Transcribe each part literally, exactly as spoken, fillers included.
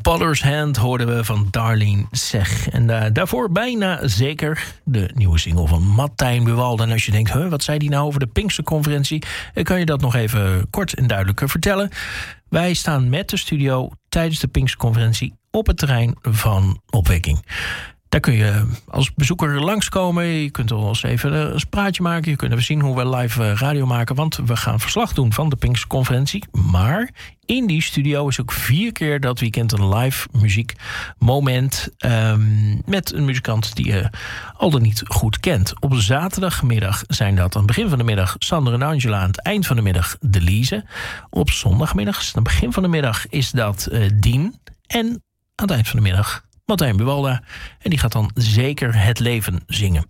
Father's Hand hoorden we van Darlene Zech. En uh, daarvoor bijna zeker de nieuwe single van Martijn Buwalda. En als je denkt, huh, wat zei die nou over de Pinksterconferentie? Ik kan je dat nog even kort en duidelijk vertellen. Wij staan met de studio tijdens de Pinksterconferentie op het terrein van Opwekking. Daar kun je als bezoeker langskomen. Je kunt wel eens even een praatje maken. Je kunt even zien hoe we live radio maken. Want we gaan verslag doen van de Pinksterconferentie. Maar in die studio is ook vier keer dat weekend een live muziekmoment. Um, met een muzikant die je al dan niet goed kent. Op zaterdagmiddag zijn dat aan het begin van de middag Sander en Angela. Aan het eind van de middag Delise. Op zondagmiddag, aan het begin van de middag, is dat uh, Dien. En aan het eind van de middag Martijn Buwalda. En die gaat dan zeker Het Leven zingen.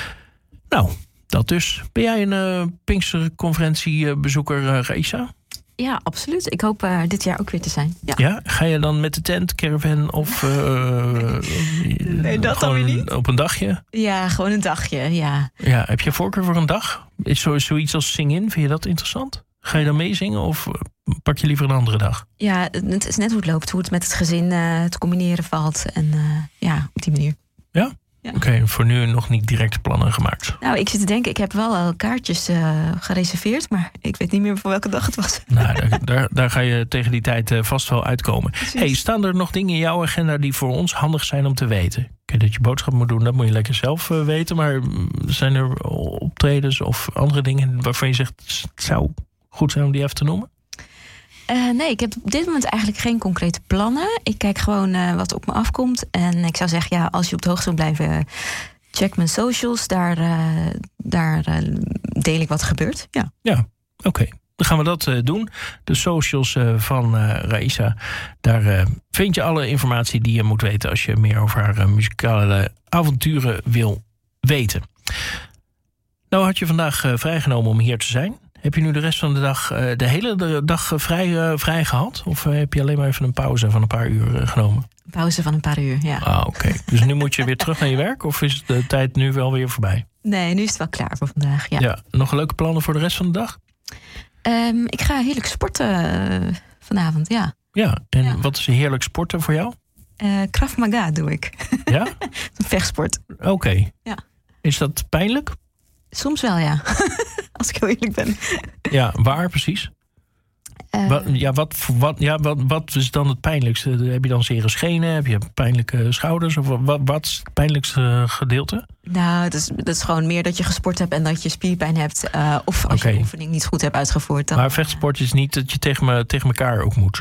Nou, dat dus. Ben jij een uh, Pinksterconferentiebezoeker, uh, Raisa? Ja, absoluut. Ik hoop uh, dit jaar ook weer te zijn. Ja. ja, ga je dan met de tent, caravan of uh, nee, dat dan weer niet. Op een dagje? Ja, gewoon een dagje, ja. Ja, heb je voorkeur voor een dag? Is zo, zoiets als Sing-In, vind je dat interessant? Ga je dan meezingen of pak je liever een andere dag? Ja, het is net hoe het loopt. Hoe het met het gezin uh, te combineren valt. En uh, ja, op die manier. Ja? ja. Oké, okay, voor nu nog niet direct plannen gemaakt. Nou, ik zit te denken, ik heb wel al kaartjes uh, gereserveerd. Maar ik weet niet meer voor welke dag het was. Nou, daar, daar, daar ga je tegen die tijd uh, vast wel uitkomen. Hey, staan er nog dingen in jouw agenda die voor ons handig zijn om te weten? Kijk, dat je boodschap moet doen, dat moet je lekker zelf uh, weten. Maar zijn er optredens of andere dingen waarvan je zegt, het zou goed zijn om die even te noemen? Uh, nee, ik heb op dit moment eigenlijk geen concrete plannen. Ik kijk gewoon uh, wat op me afkomt. En ik zou zeggen, ja, als je op de hoogte wil blijven, check mijn socials. Daar, uh, daar uh, deel ik wat er gebeurt. Ja, ja oké. Okay. Dan gaan we dat uh, doen. De socials uh, van uh, Raisa. Daar uh, vind je alle informatie die je moet weten als je meer over haar uh, muzikale avonturen wil weten. Nou had je vandaag uh, vrijgenomen om hier te zijn. Heb je nu de rest van de dag, uh, de hele dag vrij, uh, vrij gehad? Of uh, heb je alleen maar even een pauze van een paar uur uh, genomen? Een pauze van een paar uur, ja. Ah, oké. Okay. Dus nu moet je weer terug naar je werk? Of is de tijd nu wel weer voorbij? Nee, nu is het wel klaar voor vandaag, ja. ja nog leuke plannen voor de rest van de dag? Um, ik ga heerlijk sporten uh, vanavond, ja. Ja, en ja. wat is heerlijk sporten voor jou? Uh, Krav Maga doe ik. Ja? Vechtsport. Oké. Okay. Ja. Is dat pijnlijk? Soms wel, ja. Als ik heel eerlijk ben. Ja, waar precies? Uh, wat, ja, wat, wat, ja wat, wat is dan het pijnlijkste? Heb je dan zere schenen? Heb je pijnlijke schouders? Of wat, wat is het pijnlijkste gedeelte? Nou, het is, het is gewoon meer dat je gesport hebt en dat je spierpijn hebt. Uh, of als okay. je de oefening niet goed hebt uitgevoerd. Dan, maar vechtsport is niet dat je tegen, me, tegen elkaar ook moet?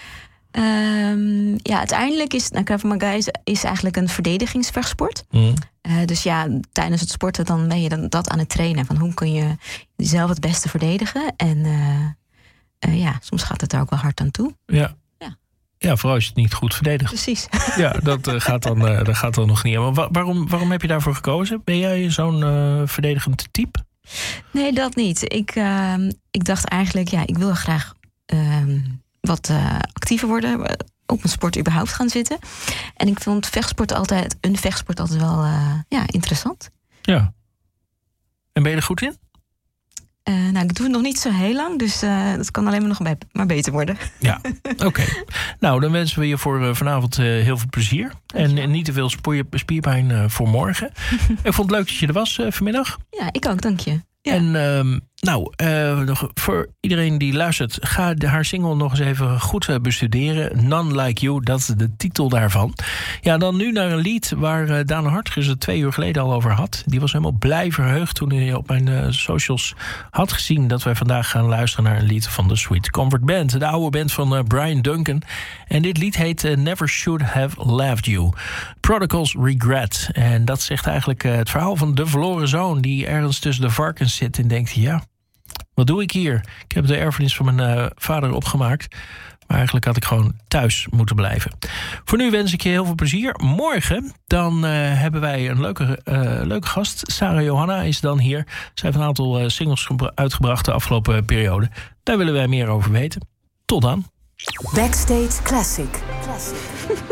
Um, ja, uiteindelijk is nou, Krav Maga is, is eigenlijk een verdedigingsvechtsport. Mm. Uh, dus ja, tijdens het sporten dan ben je dan dat aan het trainen. Van hoe kun je jezelf het beste verdedigen? En uh, uh, ja, soms gaat het daar ook wel hard aan toe. Ja. Ja, ja vooral als je het niet goed verdedigt. Precies. Ja, dat uh, gaat, dan, uh, dat gaat dan nog niet. Maar wa- waarom, waarom heb je daarvoor gekozen? Ben jij zo'n uh, verdedigend type? Nee, dat niet. Ik, uh, ik dacht eigenlijk, ja, ik wil graag Uh, wat uh, actiever worden, op een sport überhaupt gaan zitten. En ik vond vechtsport altijd, een vechtsport altijd wel uh, ja, interessant. Ja. En ben je er goed in? Uh, nou, ik doe het nog niet zo heel lang, dus uh, dat kan alleen maar nog bij, maar beter worden. Ja, oké. Okay. Nou, dan wensen we je voor uh, vanavond uh, heel veel plezier. En, en niet te veel spoor- spierpijn uh, voor morgen. Ik vond het leuk dat je er was uh, vanmiddag. Ja, ik ook, dank je. Ja. En um, nou, uh, nog voor iedereen die luistert, ga de, haar single nog eens even goed uh, bestuderen. None Like You, dat is de titel daarvan. Ja, dan nu naar een lied waar uh, Daan Hartgers het twee uur geleden al over had. Die was helemaal blij verheugd toen hij op mijn uh, socials had gezien dat wij vandaag gaan luisteren naar een lied van de Sweet Comfort Band. De oude band van uh, Brian Duncan. En dit lied heet uh, Never Should Have Loved You. Prodigal's Regret. En dat zegt eigenlijk uh, het verhaal van de verloren zoon die ergens tussen de varkens zit en denkt, ja, wat doe ik hier? Ik heb de erfenis van mijn uh, vader opgemaakt, maar eigenlijk had ik gewoon thuis moeten blijven. Voor nu wens ik je heel veel plezier. Morgen dan uh, hebben wij een leuke, uh, leuke gast. Sarah Johanna is dan hier. Zij heeft een aantal uh, singles gebra- uitgebracht de afgelopen periode. Daar willen wij meer over weten. Tot dan. Backstage Classic. Classic.